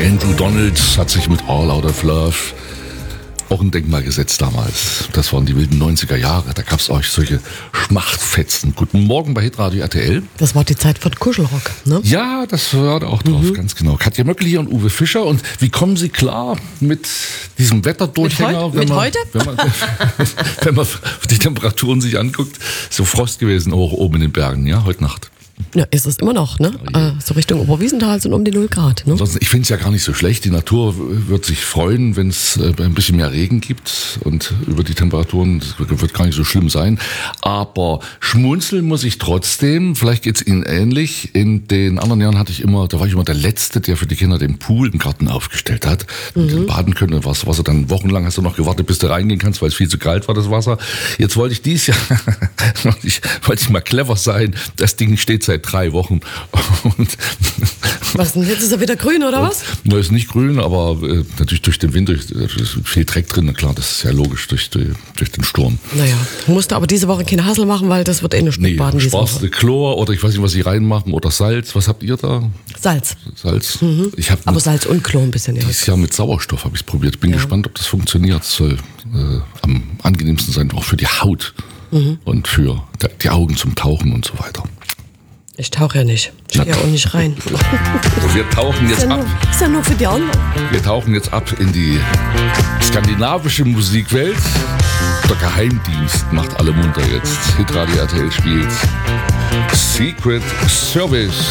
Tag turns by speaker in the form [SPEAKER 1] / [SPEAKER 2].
[SPEAKER 1] Andrew Donald hat sich mit All Out of Love auch ein Denkmal gesetzt damals. Das waren die wilden 90er Jahre. Da gab es auch solche Schmachtfetzen. Guten Morgen bei Hitradio RTL.
[SPEAKER 2] Das war die Zeit von Kuschelrock, ne?
[SPEAKER 1] Ja, das war da auch drauf, ganz genau. Katja Möckel hier und Uwe Fischer. Und wie kommen Sie klar mit diesem Wetterdurchhänger?
[SPEAKER 2] Mit heute?
[SPEAKER 1] Wenn man die Temperaturen sich anguckt, so Frost gewesen auch oben in den Bergen, ja, heute Nacht.
[SPEAKER 2] Ja, ist es immer noch, ne? So Richtung Oberwiesenthal sind um die 0 Grad, ne?
[SPEAKER 1] Ansonsten, ich finde es ja gar nicht so schlecht. Die Natur wird sich freuen, wenn es ein bisschen mehr Regen gibt. Und über die Temperaturen, das wird gar nicht so schlimm sein. Aber schmunzeln muss ich trotzdem. Vielleicht geht's Ihnen ähnlich. In den anderen Jahren da war ich immer der Letzte, der für die Kinder den Pool im Garten aufgestellt hat. Und die baden können. Das Wasser dann wochenlang hast du noch gewartet, bis du reingehen kannst, weil es viel zu kalt war, das Wasser. Jetzt wollte ich dieses Jahr, wollte ich mal clever sein. Das Ding steht seit 3 Wochen. Und
[SPEAKER 2] was denn? Jetzt ist er wieder grün, oder was?
[SPEAKER 1] Na, ist nicht grün, aber natürlich durch den Wind, ist viel Dreck drin. Na klar, das ist ja logisch durch den Sturm.
[SPEAKER 2] Naja, musste aber diese Woche kein Hassel machen, weil das wird nicht mit baden diese Woche.
[SPEAKER 1] Chlor oder ich weiß nicht, was Sie reinmachen oder Salz. Was habt ihr da?
[SPEAKER 2] Salz.
[SPEAKER 1] Aber
[SPEAKER 2] Salz und Chlor ein bisschen, ja.
[SPEAKER 1] Dieses Jahr mit Sauerstoff habe ich es probiert. Bin gespannt, ob das funktioniert. Das soll am angenehmsten sein, auch für die Haut und für die Augen zum Tauchen und so weiter.
[SPEAKER 2] Ich tauche ja nicht. Ich gehe ja auch nicht rein.
[SPEAKER 1] Wir tauchen jetzt ab.
[SPEAKER 2] Ist ja nur für die anderen.
[SPEAKER 1] Wir tauchen jetzt ab in die skandinavische Musikwelt. Der Geheimdienst macht alle munter jetzt. Hitradio RTL spielt Secret Service.